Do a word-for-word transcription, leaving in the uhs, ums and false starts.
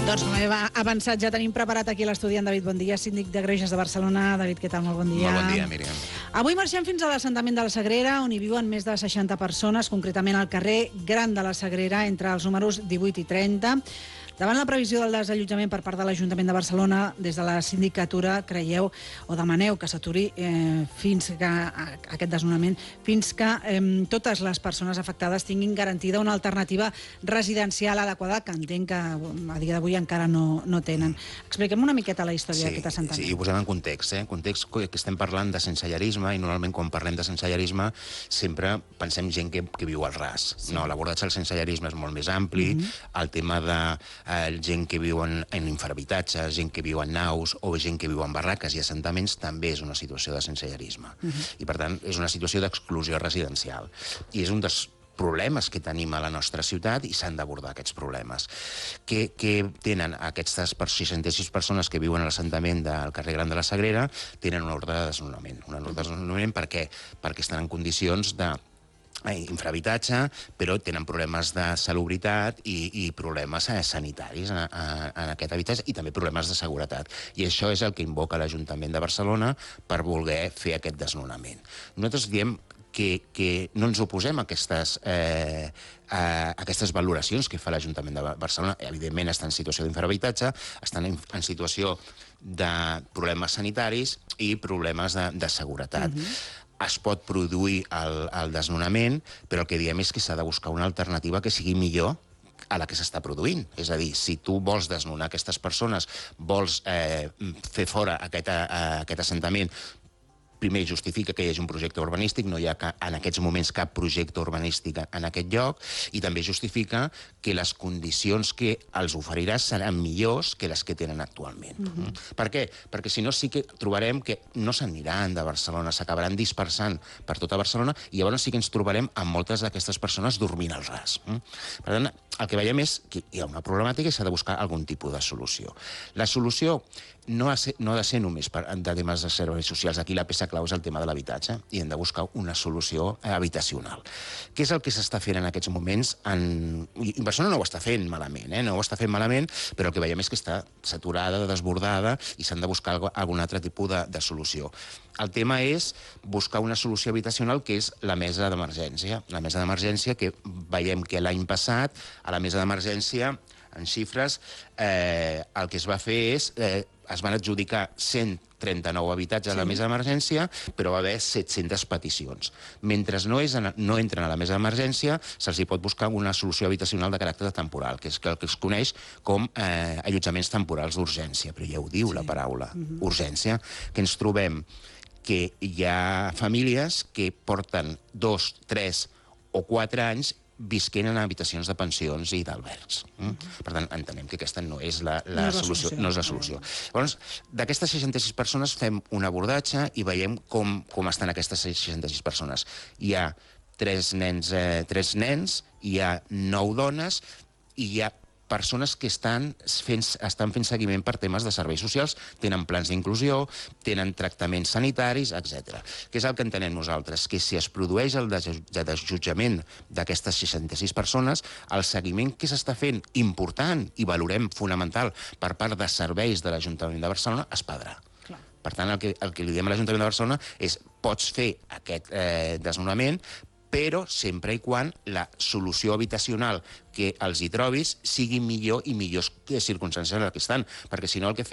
Doncs com he avançat, ja tenim preparat aquí l'estudiant David Bondia, síndic de Greuges de Barcelona. David, què tal? Molt bon dia. Molt bon dia, Míriam. Avui marxem fins a l'assentament de la Sagrera, on hi viuen més de seixanta persones, concretament al carrer Gran de la Sagrera, entre els números divuit i trenta. Davant la previsió del desallotjament per part de l'Ajuntament de Barcelona, des de la sindicatura creieu o demaneu que s'aturi eh, fins que aquest desnonament, fins que eh, totes les persones afectades tinguin garantida una alternativa residencial adequada, que entenc que a dia d'avui encara no, no tenen. Expliquem una miqueta la història Sí, d'aquest assentament. sí, i ho posem en context, eh? Context que estem parlant de sensellarisme, i normalment quan parlem de sensellarisme sempre pensem gent que, que viu al ras. Sí. No, l'abordatge del sensellarisme és molt més ampli, mm-hmm. El tema de eh, gent que viu en, en infrahabitatges, gent que viu en naus o gent que viu en barraques i assentaments també és una situació de sensellarisme. Mm-hmm. I per tant és una situació d'exclusió residencial. I és un dels problemes que tenim a la nostra ciutat i s'han d'abordar aquests problemes. Que, que tenen aquestes seixanta i sis persones que viuen a l'assentament del carrer Gran de la Sagrera tenen una ordre de desnonament. Una ordre de desnonament per què? Perquè estan en condicions de infrahabitatge, però tenen problemes de salubritat i, i problemes eh, sanitaris en, en aquest habitatge i també problemes de seguretat. I això és el que invoca l'Ajuntament de Barcelona per voler fer aquest desnonament. Nosaltres diem que, que no ens oposem a aquestes, eh, a aquestes valoracions que fa l'Ajuntament de Barcelona. Evidentment està en situació d'infrahabitatge, estan en, en situació de problemes sanitaris i problemes de, de seguretat. Mm-hmm. Es pot produir el, el desnonament, però el que diem és que s'ha de buscar una alternativa que sigui millor a la que s'està produint. És a dir, si tu vols desnonar aquestes persones, vols eh, fer fora aquest, eh, aquest assentament, primer justifica que hi hagi un projecte urbanístic, no hi ha en aquests moments cap projecte urbanístic en aquest lloc, i també justifica que les condicions que els oferiràs seran millors que les que tenen actualment. Mm-hmm. Per què? Perquè si no sí que trobarem que no s'aniran de Barcelona, s'acabaran dispersant per tota Barcelona, i llavors sí que ens trobarem amb moltes d'aquestes persones dormint al ras. Per tant, el que veiem és que hi ha una problemàtica i s'ha de buscar algun tipus de solució. La solució no ha, ser, no ha de ser només per, de temes de serveis socials. Aquí la peça clau és el tema de l'habitatge i hem de buscar una solució habitacional. Què és el que s'està fent en aquests moments? En... I Barcelona no ho està fent malament, eh? no ho està fent malament, però el que veiem és que està saturada, desbordada, i s'han de buscar algun altre tipus de, de solució. El tema és buscar una solució habitacional, que és la mesa d'emergència. La mesa d'emergència, que veiem que l'any passat, a la mesa d'emergència, en xifres, eh, el que es va fer és... Eh, es van adjudicar cent trenta-nou habitatges sí. a la mesa d'emergència, però va haver set-centes peticions. Mentre no, és, no entren a la mesa d'emergència, se'ls hi pot buscar una solució habitacional de caràcter temporal, que és el que es coneix com eh, allotjaments temporals d'urgència, però ja ho diu sí. la paraula, mm-hmm. urgència, que ens trobem que hi ha famílies que porten dos, tres o quatre anys visquent en habitacions de pensions i d'albergs. Mm? Mm-hmm. Per tant, entenem que aquesta no és la, la, no és la solució, solució. No és la solució. Llavors, d'aquestes seixanta i sis persones fem un abordatge i veiem com, com estan aquestes seixanta i sis persones. Hi ha tres nens, eh, tres nens, hi ha nou dones i hi ha persones que estan fent, estan fent seguiment per temes de serveis socials, tenen plans d'inclusió, tenen tractaments sanitaris, etcètera. Què és el que entenem nosaltres? Que si es produeix el desallotjament d'aquestes seixanta i sis persones, el seguiment que s'està fent important i valorem fonamental per part de serveis de l'Ajuntament de Barcelona es perdrà. Per tant, el que, el que li diem a l'Ajuntament de Barcelona és pots fer aquest eh, desnonament, però sempre i quan la solució habitacional que els hi trobis sigui millor i millors circumstàncies en les que estan, perquè si no el que